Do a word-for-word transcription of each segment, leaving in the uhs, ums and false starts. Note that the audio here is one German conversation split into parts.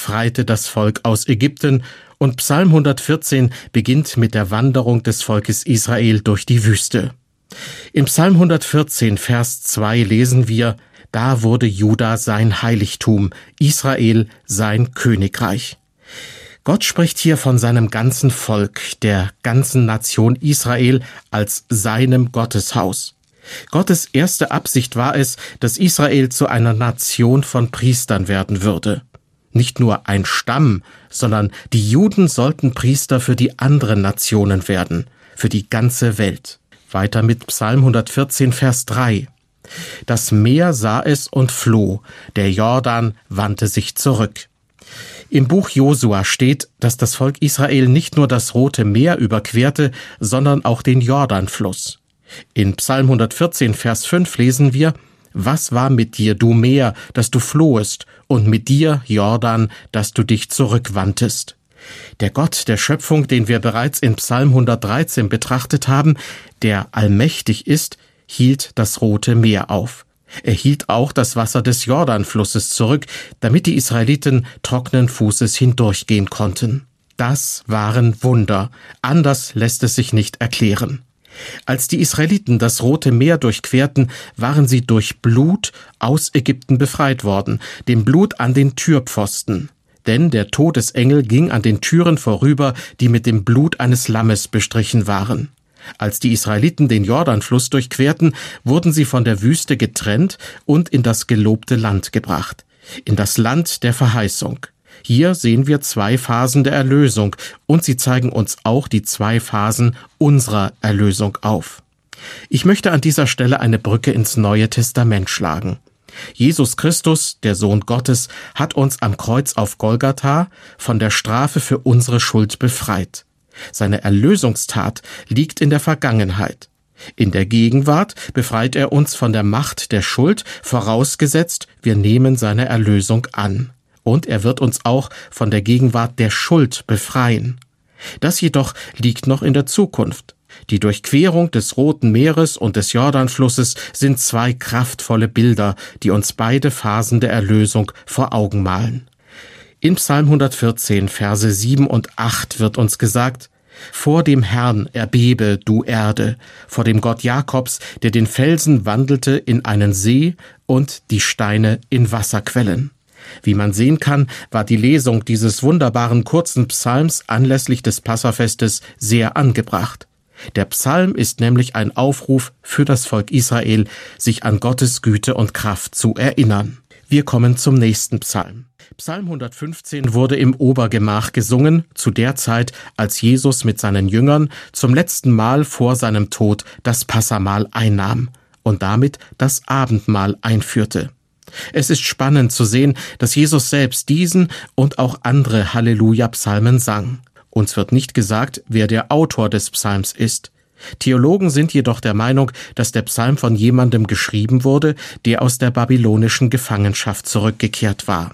befreite das Volk aus Ägypten und Psalm hundertvierzehn beginnt mit der Wanderung des Volkes Israel durch die Wüste. In Psalm hundertvierzehn, Vers zwei lesen wir: Da wurde Juda sein Heiligtum, Israel sein Königreich. Gott spricht hier von seinem ganzen Volk, der ganzen Nation Israel, als seinem Gotteshaus. Gottes erste Absicht war es, dass Israel zu einer Nation von Priestern werden würde. Nicht nur ein Stamm, sondern die Juden sollten Priester für die anderen Nationen werden, für die ganze Welt. Weiter mit Psalm hundertvierzehn, Vers drei. Das Meer sah es und floh, der Jordan wandte sich zurück. Im Buch Josua steht, dass das Volk Israel nicht nur das Rote Meer überquerte, sondern auch den Jordanfluss. In Psalm hundertvierzehn, Vers fünf lesen wir: Was war mit dir, du Meer, dass du flohest, und mit dir, Jordan, dass du dich zurückwandtest? Der Gott der Schöpfung, den wir bereits in Psalm hundertdreizehn betrachtet haben, der allmächtig ist, hielt das Rote Meer auf. Er hielt auch das Wasser des Jordanflusses zurück, damit die Israeliten trockenen Fußes hindurchgehen konnten. Das waren Wunder. Anders lässt es sich nicht erklären. Als die Israeliten das Rote Meer durchquerten, waren sie durch Blut aus Ägypten befreit worden, dem Blut an den Türpfosten. Denn der Todesengel ging an den Türen vorüber, die mit dem Blut eines Lammes bestrichen waren. Als die Israeliten den Jordanfluss durchquerten, wurden sie von der Wüste getrennt und in das gelobte Land gebracht, in das Land der Verheißung. Hier sehen wir zwei Phasen der Erlösung und sie zeigen uns auch die zwei Phasen unserer Erlösung auf. Ich möchte an dieser Stelle eine Brücke ins Neue Testament schlagen. Jesus Christus, der Sohn Gottes, hat uns am Kreuz auf Golgatha von der Strafe für unsere Schuld befreit. Seine Erlösungstat liegt in der Vergangenheit. In der Gegenwart befreit er uns von der Macht der Schuld, vorausgesetzt, wir nehmen seine Erlösung an. Und er wird uns auch von der Gegenwart der Schuld befreien. Das jedoch liegt noch in der Zukunft. Die Durchquerung des Roten Meeres und des Jordanflusses sind zwei kraftvolle Bilder, die uns beide Phasen der Erlösung vor Augen malen. In Psalm hundertvierzehn, Verse sieben und acht wird uns gesagt: Vor dem Herrn erbebe, du Erde, vor dem Gott Jakobs, der den Felsen wandelte in einen See und die Steine in Wasserquellen. Wie man sehen kann, war die Lesung dieses wunderbaren kurzen Psalms anlässlich des Passafestes sehr angebracht. Der Psalm ist nämlich ein Aufruf für das Volk Israel, sich an Gottes Güte und Kraft zu erinnern. Wir kommen zum nächsten Psalm. Psalm hundertfünfzehn wurde im Obergemach gesungen, zu der Zeit, als Jesus mit seinen Jüngern zum letzten Mal vor seinem Tod das Passahmahl einnahm und damit das Abendmahl einführte. Es ist spannend zu sehen, dass Jesus selbst diesen und auch andere Halleluja-Psalmen sang. Uns wird nicht gesagt, wer der Autor des Psalms ist. Theologen sind jedoch der Meinung, dass der Psalm von jemandem geschrieben wurde, der aus der babylonischen Gefangenschaft zurückgekehrt war.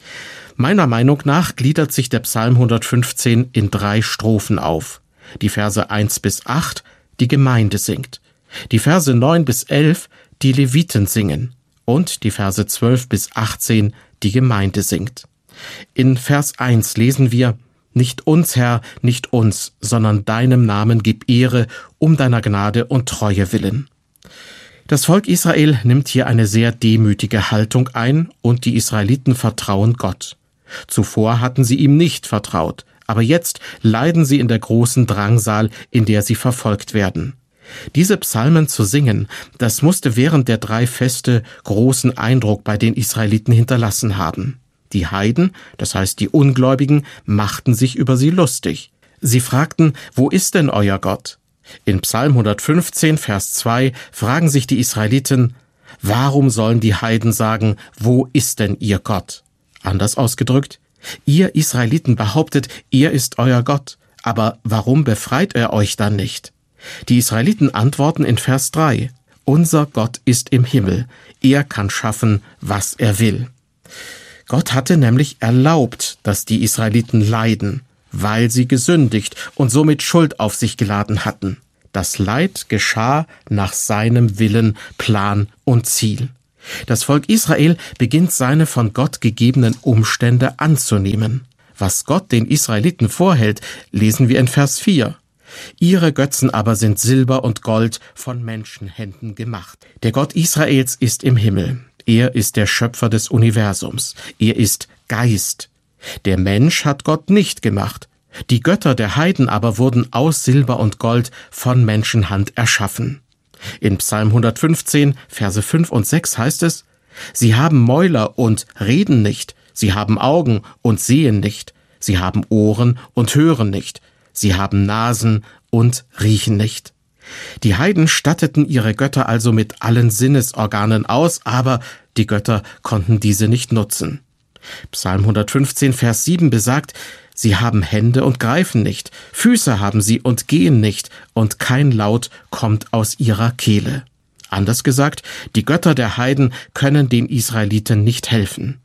Meiner Meinung nach gliedert sich der Psalm hundertfünfzehn in drei Strophen auf. Die Verse eins bis acht, die Gemeinde singt. Die Verse neun bis elf, die Leviten singen. Und die Verse zwölf bis achtzehn, die Gemeinde singt. In Vers eins lesen wir: Nicht uns, Herr, nicht uns, sondern deinem Namen gib Ehre, um deiner Gnade und Treue willen. Das Volk Israel nimmt hier eine sehr demütige Haltung ein und die Israeliten vertrauen Gott. Zuvor hatten sie ihm nicht vertraut, aber jetzt leiden sie in der großen Drangsal, in der sie verfolgt werden. Diese Psalmen zu singen, das musste während der drei Feste großen Eindruck bei den Israeliten hinterlassen haben. Die Heiden, das heißt die Ungläubigen, machten sich über sie lustig. Sie fragten: Wo ist denn euer Gott? In Psalm hundertfünfzehn, Vers zwei fragen sich die Israeliten: Warum sollen die Heiden sagen: Wo ist denn ihr Gott? Anders ausgedrückt: Ihr Israeliten behauptet, er ist euer Gott, aber warum befreit er euch dann nicht? Die Israeliten antworten in Vers drei: Unser Gott ist im Himmel, er kann schaffen, was er will. Gott hatte nämlich erlaubt, dass die Israeliten leiden, weil sie gesündigt und somit Schuld auf sich geladen hatten. Das Leid geschah nach seinem Willen, Plan und Ziel. Das Volk Israel beginnt seine von Gott gegebenen Umstände anzunehmen. Was Gott den Israeliten vorhält, lesen wir in Vers vier. Ihre Götzen aber sind Silber und Gold von Menschenhänden gemacht. Der Gott Israels ist im Himmel. Er ist der Schöpfer des Universums. Er ist Geist. Der Mensch hat Gott nicht gemacht. Die Götter der Heiden aber wurden aus Silber und Gold von Menschenhand erschaffen. In Psalm hundertfünfzehn, Verse fünf und sechs heißt es, Sie haben Mäuler und reden nicht, sie haben Augen und sehen nicht, sie haben Ohren und hören nicht, sie haben Nasen und riechen nicht. Die Heiden statteten ihre Götter also mit allen Sinnesorganen aus, aber die Götter konnten diese nicht nutzen. Psalm hundertfünfzehn, Vers sieben besagt, Sie haben Hände und greifen nicht, Füße haben sie und gehen nicht, und kein Laut kommt aus ihrer Kehle. Anders gesagt, die Götter der Heiden können den Israeliten nicht helfen.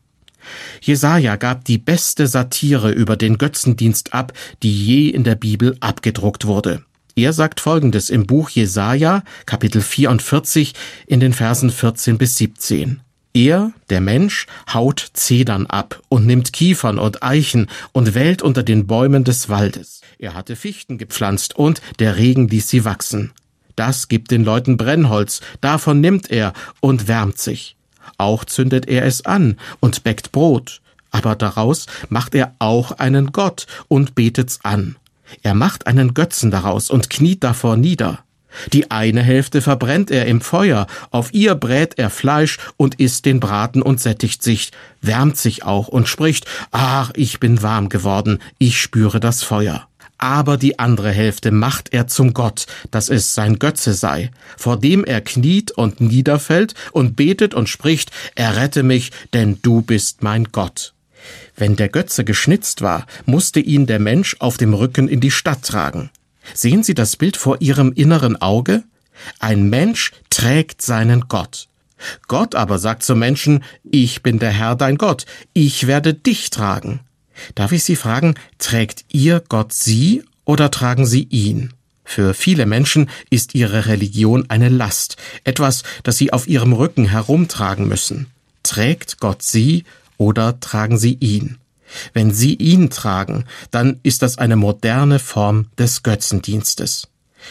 Jesaja gab die beste Satire über den Götzendienst ab, die je in der Bibel abgedruckt wurde. Er sagt Folgendes im Buch Jesaja, Kapitel vierundvierzig, in den Versen vierzehn bis siebzehn. Er, der Mensch, haut Zedern ab und nimmt Kiefern und Eichen und wählt unter den Bäumen des Waldes. Er hatte Fichten gepflanzt und der Regen ließ sie wachsen. Das gibt den Leuten Brennholz, davon nimmt er und wärmt sich. Auch zündet er es an und bäckt Brot, aber daraus macht er auch einen Gott und betet's an. Er macht einen Götzen daraus und kniet davor nieder. Die eine Hälfte verbrennt er im Feuer, auf ihr brät er Fleisch und isst den Braten und sättigt sich, wärmt sich auch und spricht, ach, ich bin warm geworden, ich spüre das Feuer. Aber die andere Hälfte macht er zum Gott, dass es sein Götze sei, vor dem er kniet und niederfällt und betet und spricht, errette mich, denn du bist mein Gott. Wenn der Götze geschnitzt war, musste ihn der Mensch auf dem Rücken in die Stadt tragen. Sehen Sie das Bild vor Ihrem inneren Auge? Ein Mensch trägt seinen Gott. Gott aber sagt zum Menschen, ich bin der Herr dein Gott, ich werde dich tragen. Darf ich Sie fragen, trägt Ihr Gott Sie oder tragen Sie ihn? Für viele Menschen ist ihre Religion eine Last, etwas, das sie auf ihrem Rücken herumtragen müssen. Trägt Gott Sie oder tragen Sie ihn? Wenn Sie ihn tragen, dann ist das eine moderne Form des Götzendienstes.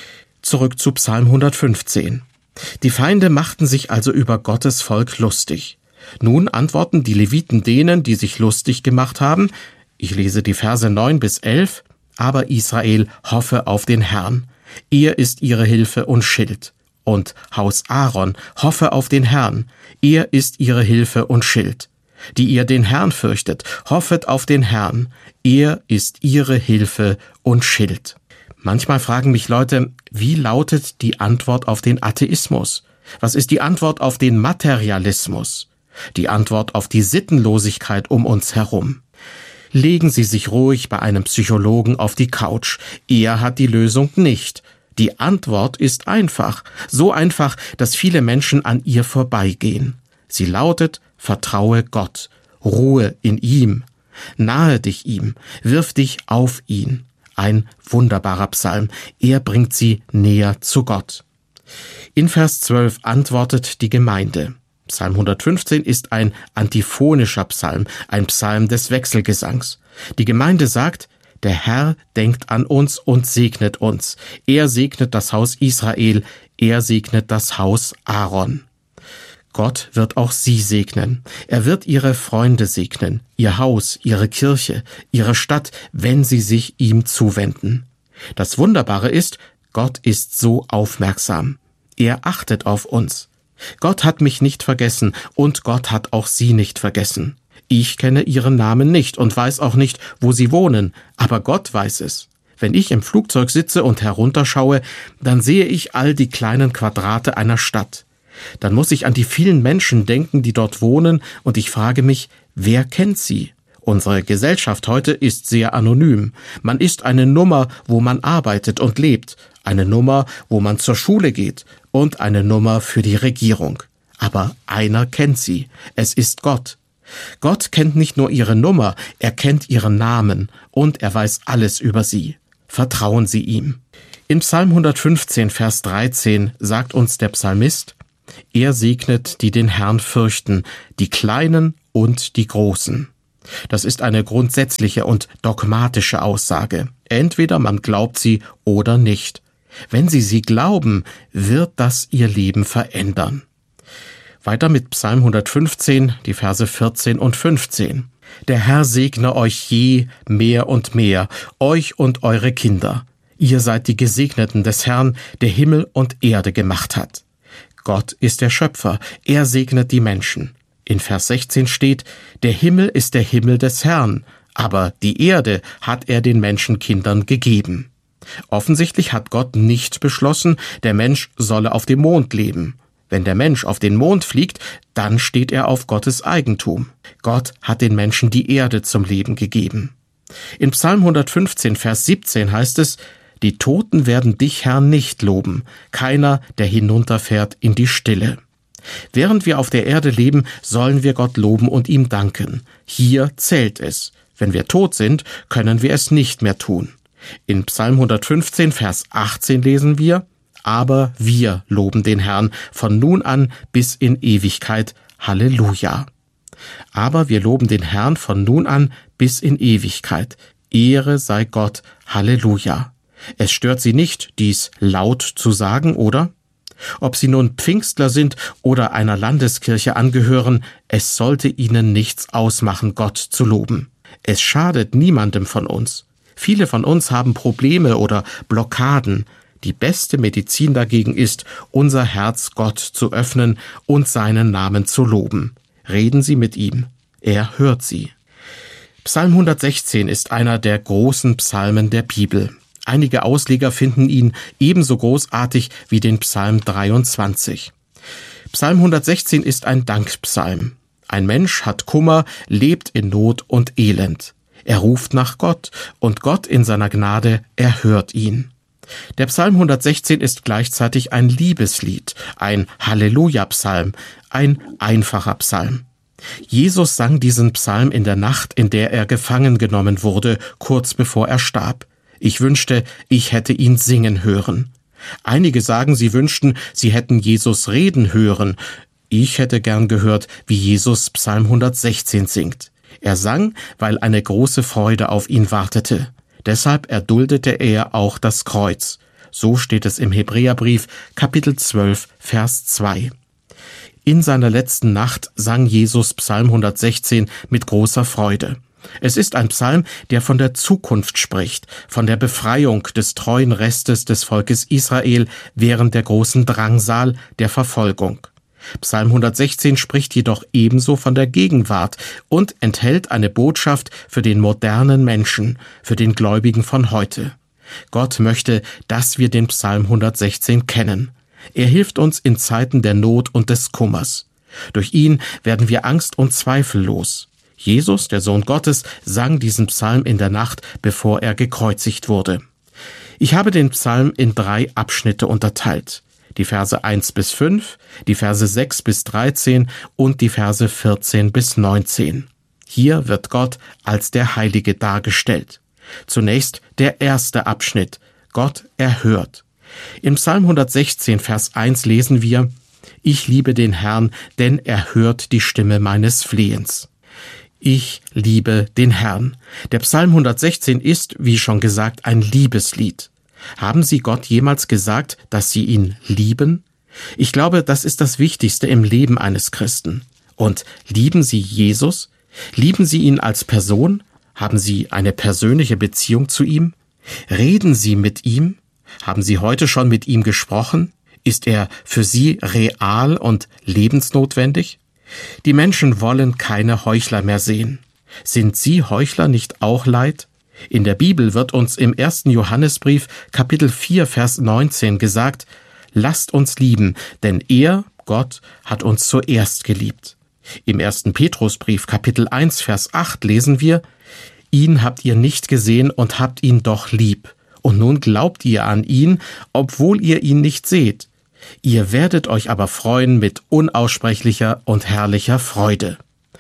Zurück zu Psalm hundertfünfzehn. Die Feinde machten sich also über Gottes Volk lustig. Nun antworten die Leviten denen, die sich lustig gemacht haben, ich lese die Verse neun bis elf, aber Israel hoffe auf den Herrn. Er ist ihre Hilfe und Schild. Und Haus Aaron hoffe auf den Herrn. Er ist ihre Hilfe und Schild. Die ihr den Herrn fürchtet, hoffet auf den Herrn. Er ist ihre Hilfe und Schild. Manchmal fragen mich Leute, wie lautet die Antwort auf den Atheismus? Was ist die Antwort auf den Materialismus? Die Antwort auf die Sittenlosigkeit um uns herum? Legen Sie sich ruhig bei einem Psychologen auf die Couch. Er hat die Lösung nicht. Die Antwort ist einfach. So einfach, dass viele Menschen an ihr vorbeigehen. Sie lautet, vertraue Gott, ruhe in ihm, nahe dich ihm, wirf dich auf ihn. Ein wunderbarer Psalm, er bringt sie näher zu Gott. In Vers zwölf antwortet die Gemeinde. Psalm hundertfünfzehn ist ein antiphonischer Psalm, ein Psalm des Wechselgesangs. Die Gemeinde sagt, der Herr denkt an uns und segnet uns. Er segnet das Haus Israel, er segnet das Haus Aaron. Gott wird auch sie segnen. Er wird ihre Freunde segnen, ihr Haus, ihre Kirche, ihre Stadt, wenn sie sich ihm zuwenden. Das Wunderbare ist, Gott ist so aufmerksam. Er achtet auf uns. Gott hat mich nicht vergessen und Gott hat auch sie nicht vergessen. Ich kenne ihren Namen nicht und weiß auch nicht, wo sie wohnen, aber Gott weiß es. Wenn ich im Flugzeug sitze und herunterschaue, dann sehe ich all die kleinen Quadrate einer Stadt. Dann muss ich an die vielen Menschen denken, die dort wohnen, und ich frage mich, wer kennt sie? Unsere Gesellschaft heute ist sehr anonym. Man ist eine Nummer, wo man arbeitet und lebt, eine Nummer, wo man zur Schule geht und eine Nummer für die Regierung. Aber einer kennt sie, es ist Gott. Gott kennt nicht nur ihre Nummer, er kennt ihren Namen und er weiß alles über sie. Vertrauen Sie ihm. In Psalm hundertfünfzehn, Vers dreizehn sagt uns der Psalmist, Er segnet, die den Herrn fürchten, die Kleinen und die Großen. Das ist eine grundsätzliche und dogmatische Aussage. Entweder man glaubt sie oder nicht. Wenn Sie sie glauben, wird das Ihr Leben verändern. Weiter mit Psalm hundertfünfzehn, die Verse vierzehn und fünfzehn. Der Herr segne euch je mehr und mehr, euch und eure Kinder. Ihr seid die Gesegneten des Herrn, der Himmel und Erde gemacht hat. Gott ist der Schöpfer, er segnet die Menschen. In Vers sechzehn steht, der Himmel ist der Himmel des Herrn, aber die Erde hat er den Menschenkindern gegeben. Offensichtlich hat Gott nicht beschlossen, der Mensch solle auf dem Mond leben. Wenn der Mensch auf den Mond fliegt, dann steht er auf Gottes Eigentum. Gott hat den Menschen die Erde zum Leben gegeben. In Psalm hundertfünfzehn, Vers siebzehn heißt es, die Toten werden dich, Herr, nicht loben, keiner, der hinunterfährt in die Stille. Während wir auf der Erde leben, sollen wir Gott loben und ihm danken. Hier zählt es. Wenn wir tot sind, können wir es nicht mehr tun. In Psalm hundertfünfzehn, Vers achtzehn lesen wir, aber wir loben den Herrn von nun an bis in Ewigkeit. Halleluja. Aber wir loben den Herrn von nun an bis in Ewigkeit. Ehre sei Gott. Halleluja. Es stört Sie nicht, dies laut zu sagen, oder? Ob Sie nun Pfingstler sind oder einer Landeskirche angehören, es sollte Ihnen nichts ausmachen, Gott zu loben. Es schadet niemandem von uns. Viele von uns haben Probleme oder Blockaden. Die beste Medizin dagegen ist, unser Herz Gott zu öffnen und seinen Namen zu loben. Reden Sie mit ihm. Er hört Sie. Psalm hundertsechzehn ist einer der großen Psalmen der Bibel. Einige Ausleger finden ihn ebenso großartig wie den Psalm dreiundzwanzig. Psalm hundertsechzehn ist ein Dankpsalm. Ein Mensch hat Kummer, lebt in Not und Elend. Er ruft nach Gott, und Gott in seiner Gnade erhört ihn. Der Psalm hundertsechzehn ist gleichzeitig ein Liebeslied, ein Halleluja-Psalm, ein einfacher Psalm. Jesus sang diesen Psalm in der Nacht, in der er gefangen genommen wurde, kurz bevor er starb. Ich wünschte, ich hätte ihn singen hören. Einige sagen, sie wünschten, sie hätten Jesus reden hören. Ich hätte gern gehört, wie Jesus Psalm hundertsechzehn singt. Er sang, weil eine große Freude auf ihn wartete. Deshalb erduldete er auch das Kreuz. So steht es im Hebräerbrief, Kapitel zwölf, Vers zwei. In seiner letzten Nacht sang Jesus Psalm hundertsechzehn mit großer Freude. Es ist ein Psalm, der von der Zukunft spricht, von der Befreiung des treuen Restes des Volkes Israel während der großen Drangsal der Verfolgung. Psalm hundertsechzehn spricht jedoch ebenso von der Gegenwart und enthält eine Botschaft für den modernen Menschen, für den Gläubigen von heute. Gott möchte, dass wir den Psalm hundertsechzehn kennen. Er hilft uns in Zeiten der Not und des Kummers. Durch ihn werden wir Angst und Zweifel los. Jesus, der Sohn Gottes, sang diesen Psalm in der Nacht, bevor er gekreuzigt wurde. Ich habe den Psalm in drei Abschnitte unterteilt. Die Verse eins bis fünf, die Verse sechs bis dreizehn und die Verse vierzehn bis neunzehn. Hier wird Gott als der Heilige dargestellt. Zunächst der erste Abschnitt. Gott erhört. Im Psalm hundertsechzehn, Vers eins lesen wir, Ich liebe den Herrn, denn er hört die Stimme meines Flehens. Ich liebe den Herrn. Der Psalm hundertsechzehn ist, wie schon gesagt, ein Liebeslied. Haben Sie Gott jemals gesagt, dass Sie ihn lieben? Ich glaube, das ist das Wichtigste im Leben eines Christen. Und lieben Sie Jesus? Lieben Sie ihn als Person? Haben Sie eine persönliche Beziehung zu ihm? Reden Sie mit ihm? Haben Sie heute schon mit ihm gesprochen? Ist er für Sie real und lebensnotwendig? Die Menschen wollen keine Heuchler mehr sehen. Sind Sie Heuchler nicht auch leid? In der Bibel wird uns im ersten Johannesbrief, Kapitel vier, Vers neunzehn gesagt, Lasst uns lieben, denn er, Gott, hat uns zuerst geliebt. Im ersten Petrusbrief, Kapitel eins, Vers acht lesen wir, Ihn habt ihr nicht gesehen und habt ihn doch lieb. Und nun glaubt ihr an ihn, obwohl ihr ihn nicht seht. Ihr werdet euch aber freuen mit unaussprechlicher und herrlicher Freude.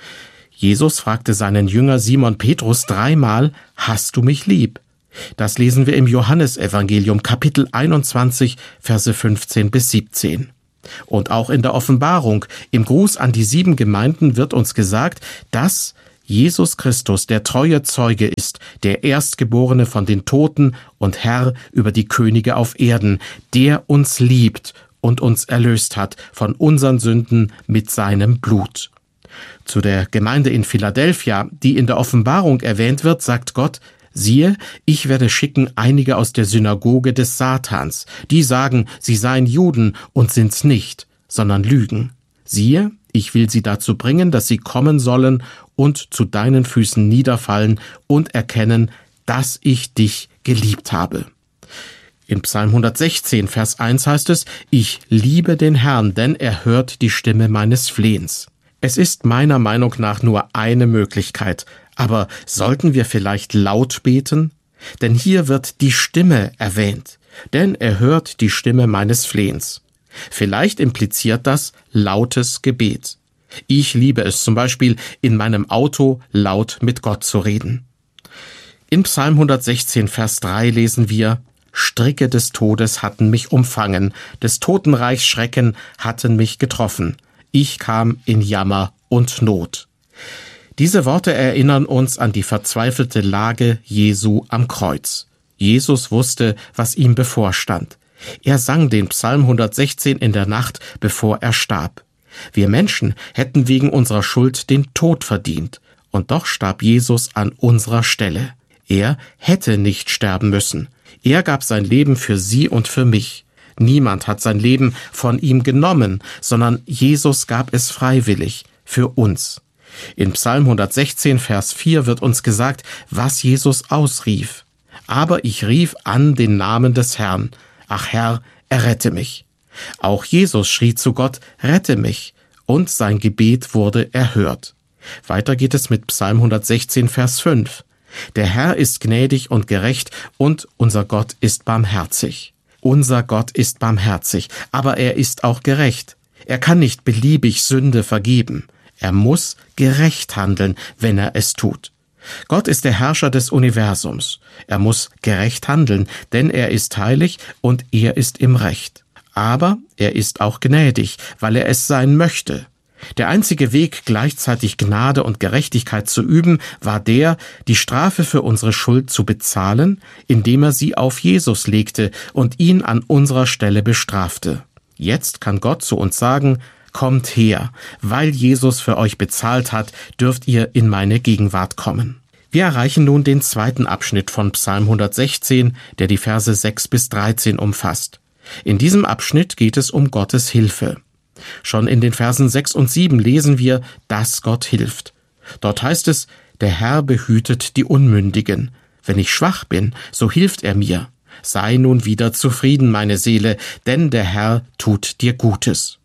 Jesus fragte seinen Jünger Simon Petrus dreimal, Hast du mich lieb? Das lesen wir im Johannesevangelium, Kapitel einundzwanzig, Verse fünfzehn bis siebzehn. Und auch in der Offenbarung, im Gruß an die sieben Gemeinden wird uns gesagt, dass Jesus Christus der treue Zeuge ist, der Erstgeborene von den Toten und Herr über die Könige auf Erden, der uns liebt und uns erlöst hat von unseren Sünden mit seinem Blut. Zu der Gemeinde in Philadelphia, die in der Offenbarung erwähnt wird, sagt Gott: Siehe, ich werde schicken einige aus der Synagoge des Satans, die sagen, sie seien Juden und sind's nicht, sondern lügen. Siehe, ich will sie dazu bringen, dass sie kommen sollen und zu deinen Füßen niederfallen und erkennen, dass ich dich geliebt habe. In Psalm hundertsechzehn, Vers eins heißt es: Ich liebe den Herrn, denn er hört die Stimme meines Flehens. Es ist meiner Meinung nach nur eine Möglichkeit, aber sollten wir vielleicht laut beten? Denn hier wird die Stimme erwähnt, denn er hört die Stimme meines Flehens. Vielleicht impliziert das lautes Gebet. Ich liebe es zum Beispiel, in meinem Auto laut mit Gott zu reden. In Psalm hundertsechzehn, Vers drei lesen wir: Stricke des Todes hatten mich umfangen, des Totenreichs Schrecken hatten mich getroffen. Ich kam in Jammer und Not. Diese Worte erinnern uns an die verzweifelte Lage Jesu am Kreuz. Jesus wusste, was ihm bevorstand. Er sang den Psalm hundertsechzehn in der Nacht, bevor er starb. Wir Menschen hätten wegen unserer Schuld den Tod verdient, und doch starb Jesus an unserer Stelle. Er hätte nicht sterben müssen. Er gab sein Leben für Sie und für mich. Niemand hat sein Leben von ihm genommen, sondern Jesus gab es freiwillig für uns. In Psalm hundertsechzehn, Vers vier wird uns gesagt, was Jesus ausrief. Aber ich rief an den Namen des Herrn. Ach Herr, errette mich. Auch Jesus schrie zu Gott: Rette mich. Und sein Gebet wurde erhört. Weiter geht es mit Psalm hundertsechzehn, Vers fünf. Der Herr ist gnädig und gerecht und unser Gott ist barmherzig. Unser Gott ist barmherzig, aber er ist auch gerecht. Er kann nicht beliebig Sünde vergeben. Er muss gerecht handeln, wenn er es tut. Gott ist der Herrscher des Universums. Er muss gerecht handeln, denn er ist heilig und er ist im Recht. Aber er ist auch gnädig, weil er es sein möchte. Der einzige Weg, gleichzeitig Gnade und Gerechtigkeit zu üben, war der, die Strafe für unsere Schuld zu bezahlen, indem er sie auf Jesus legte und ihn an unserer Stelle bestrafte. Jetzt kann Gott zu uns sagen: Kommt her, weil Jesus für euch bezahlt hat, dürft ihr in meine Gegenwart kommen. Wir erreichen nun den zweiten Abschnitt von Psalm hundertsechzehn, der die Verse sechs bis dreizehn umfasst. In diesem Abschnitt geht es um Gottes Hilfe. Schon in den Versen sechs und sieben lesen wir, dass Gott hilft. Dort heißt es: Der Herr behütet die Unmündigen. Wenn ich schwach bin, so hilft er mir. Sei nun wieder zufrieden, meine Seele, denn der Herr tut dir Gutes.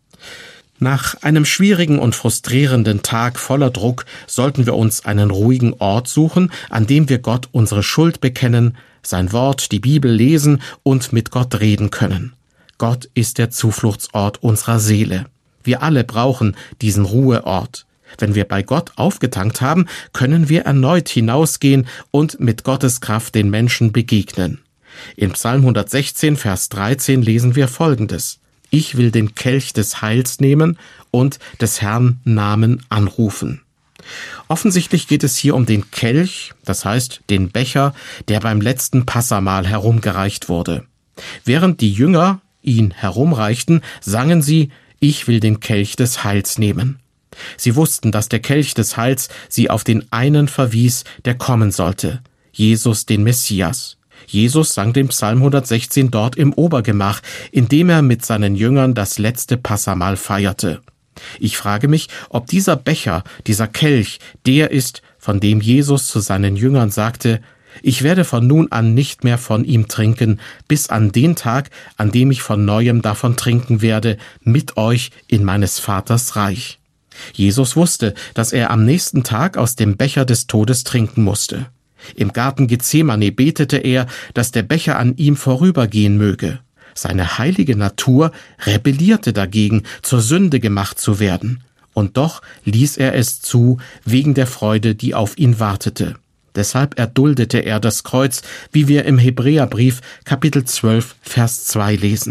Nach einem schwierigen und frustrierenden Tag voller Druck sollten wir uns einen ruhigen Ort suchen, an dem wir Gott unsere Schuld bekennen, sein Wort, die Bibel lesen und mit Gott reden können. Gott ist der Zufluchtsort unserer Seele. Wir alle brauchen diesen Ruheort. Wenn wir bei Gott aufgetankt haben, können wir erneut hinausgehen und mit Gottes Kraft den Menschen begegnen. In Psalm hundertsechzehn, Vers dreizehn lesen wir Folgendes: Ich will den Kelch des Heils nehmen und des Herrn Namen anrufen. Offensichtlich geht es hier um den Kelch, das heißt den Becher, der beim letzten Passamahl herumgereicht wurde. Während die Jünger ihn herumreichten, sangen sie: Ich will den Kelch des Heils nehmen. Sie wussten, dass der Kelch des Heils sie auf den einen verwies, der kommen sollte, Jesus, den Messias. Jesus sang den Psalm hundertsechzehn dort im Obergemach, indem er mit seinen Jüngern das letzte Passamahl feierte. Ich frage mich, ob dieser Becher, dieser Kelch, der ist, von dem Jesus zu seinen Jüngern sagte: Ich werde von nun an nicht mehr von ihm trinken, bis an den Tag, an dem ich von Neuem davon trinken werde, mit euch in meines Vaters Reich. Jesus wusste, dass er am nächsten Tag aus dem Becher des Todes trinken musste. Im Garten Gethsemane betete er, dass der Becher an ihm vorübergehen möge. Seine heilige Natur rebellierte dagegen, zur Sünde gemacht zu werden. Und doch ließ er es zu, wegen der Freude, die auf ihn wartete. Deshalb erduldete er das Kreuz, wie wir im Hebräerbrief Kapitel zwölf, Vers zwei lesen.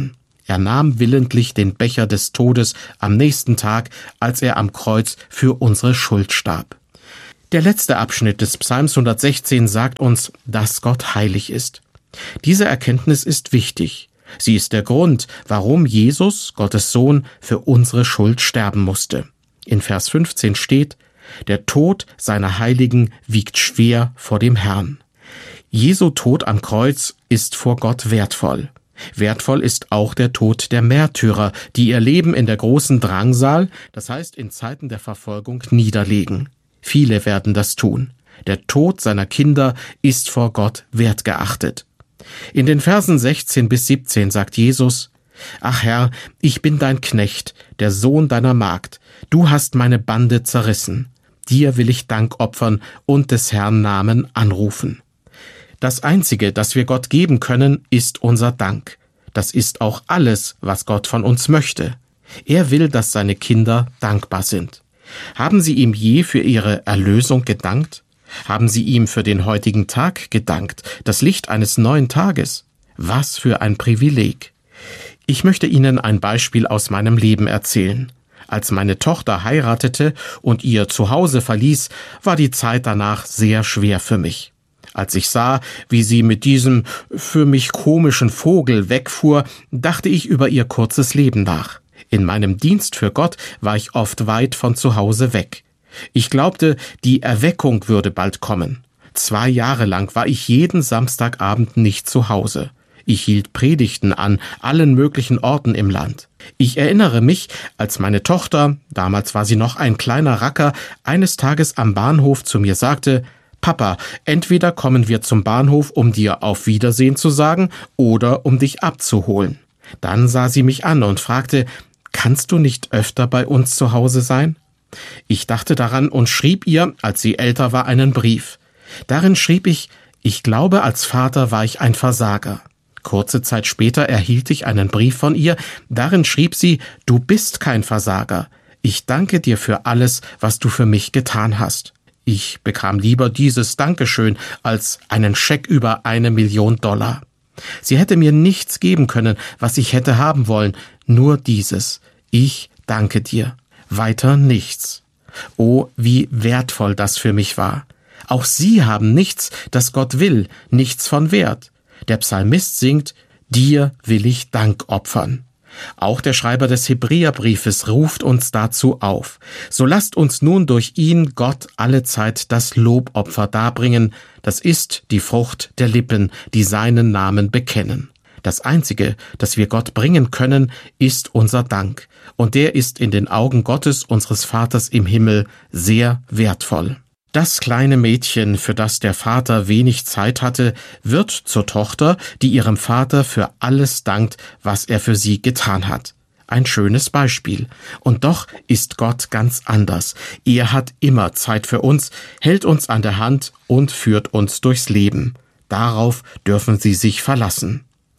Er nahm willentlich den Becher des Todes am nächsten Tag, als er am Kreuz für unsere Schuld starb. Der letzte Abschnitt des Psalms hundertsechzehn sagt uns, dass Gott heilig ist. Diese Erkenntnis ist wichtig. Sie ist der Grund, warum Jesus, Gottes Sohn, für unsere Schuld sterben musste. In Vers fünfzehn steht, der Tod seiner Heiligen wiegt schwer vor dem Herrn. Jesu Tod am Kreuz ist vor Gott wertvoll. Wertvoll ist auch der Tod der Märtyrer, die ihr Leben in der großen Drangsal, das heißt in Zeiten der Verfolgung, niederlegen. Viele werden das tun. Der Tod seiner Kinder ist vor Gott wertgeachtet. In den Versen sechzehn bis siebzehn sagt Jesus, »Ach Herr, ich bin dein Knecht, der Sohn deiner Magd. Du hast meine Bande zerrissen. Dir will ich Dank opfern und des Herrn Namen anrufen.« Das Einzige, das wir Gott geben können, ist unser Dank. Das ist auch alles, was Gott von uns möchte. Er will, dass seine Kinder dankbar sind. Haben Sie ihm je für Ihre Erlösung gedankt? Haben Sie ihm für den heutigen Tag gedankt, das Licht eines neuen Tages? Was für ein Privileg! Ich möchte Ihnen ein Beispiel aus meinem Leben erzählen. Als meine Tochter heiratete und ihr Zuhause verließ, war die Zeit danach sehr schwer für mich. Als ich sah, wie sie mit diesem für mich komischen Vogel wegfuhr, dachte ich über ihr kurzes Leben nach. In meinem Dienst für Gott war ich oft weit von zu Hause weg. Ich glaubte, die Erweckung würde bald kommen. Zwei Jahre lang war ich jeden Samstagabend nicht zu Hause. Ich hielt Predigten an allen möglichen Orten im Land. Ich erinnere mich, als meine Tochter, damals war sie noch ein kleiner Racker, eines Tages am Bahnhof zu mir sagte, »Papa, entweder kommen wir zum Bahnhof, um dir auf Wiedersehen zu sagen, oder um dich abzuholen.« Dann sah sie mich an und fragte, »Kannst du nicht öfter bei uns zu Hause sein?« Ich dachte daran und schrieb ihr, als sie älter war, einen Brief. Darin schrieb ich, ich glaube, als Vater war ich ein Versager. Kurze Zeit später erhielt ich einen Brief von ihr. Darin schrieb sie, du bist kein Versager. Ich danke dir für alles, was du für mich getan hast. Ich bekam lieber dieses Dankeschön als einen Scheck über eine Million Dollar. Sie hätte mir nichts geben können, was ich hätte haben wollen, nur dieses. Ich danke dir. Weiter nichts. Oh, wie wertvoll das für mich war. Auch Sie haben nichts, das Gott will, nichts von Wert. Der Psalmist singt, dir will ich Dank opfern. Auch der Schreiber des Hebräerbriefes ruft uns dazu auf. So lasst uns nun durch ihn Gott allezeit das Lobopfer darbringen, das ist die Frucht der Lippen, die seinen Namen bekennen. Das Einzige, das wir Gott bringen können, ist unser Dank, und der ist in den Augen Gottes, unseres Vaters im Himmel, sehr wertvoll. Das kleine Mädchen, für das der Vater wenig Zeit hatte, wird zur Tochter, die ihrem Vater für alles dankt, was er für sie getan hat. Ein schönes Beispiel. Und doch ist Gott ganz anders. Er hat immer Zeit für uns, hält uns an der Hand und führt uns durchs Leben. Darauf dürfen Sie sich verlassen.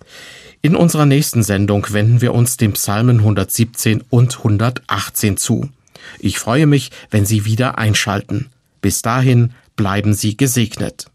In unserer nächsten Sendung wenden wir uns den Psalmen hundertsiebzehn und hundertachtzehn zu. Ich freue mich, wenn Sie wieder einschalten. Bis dahin bleiben Sie gesegnet.